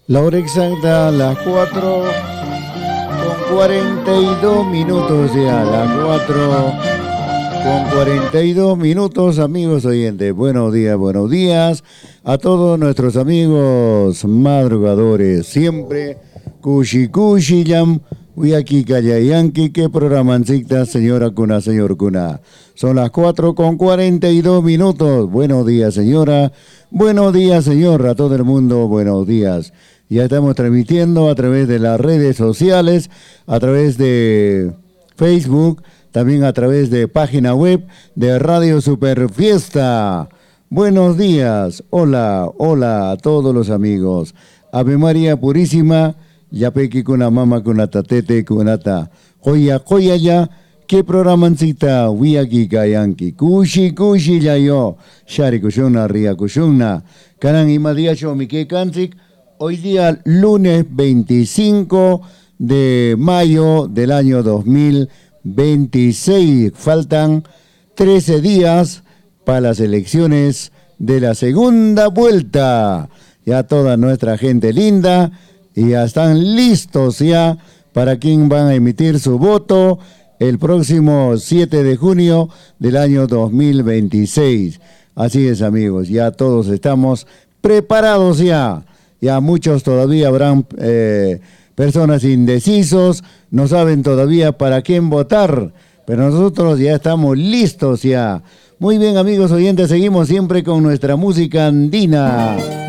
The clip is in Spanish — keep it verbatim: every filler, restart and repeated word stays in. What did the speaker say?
La hora exacta, las cuatro con cuarenta y dos minutos ya, las cuatro con cuarenta y dos minutos, amigos oyentes. Buenos días, buenos días a todos nuestros amigos madrugadores. Siempre, Kushi Kushi Yam, Uyaki Kayayanki, que programancita, señora Cuna, señor Cuna. Son las cuatro con cuarenta y dos minutos. Buenos días, señora. Buenos días, señor. A todo el mundo, buenos días. Ya estamos transmitiendo a través de las redes sociales, a través de Facebook, también a través de página web de Radio Super Fiesta. Buenos días, hola, hola a todos los amigos. Ave María Purísima, Yapeki kuna mama kuna tatete kunata. Joya, joya ya, que programancita, Wiyaki Kayanki. Kushi, kushi ya yo, Shari kushuna, Ria kushuna. Kanan imadia shomike kansik. Hoy día, lunes veinticinco de mayo del año dos mil veintiséis. Faltan trece días para las elecciones de la segunda vuelta. Ya toda nuestra gente linda y ya están listos ya para quien van a emitir su voto el próximo siete de junio del año dos mil veintiséis. Así es, amigos, ya todos estamos preparados ya. Ya muchos todavía habrán eh, personas indecisos, no saben todavía para quién votar, pero nosotros ya estamos listos ya. Muy bien, amigos oyentes, seguimos siempre con nuestra música andina.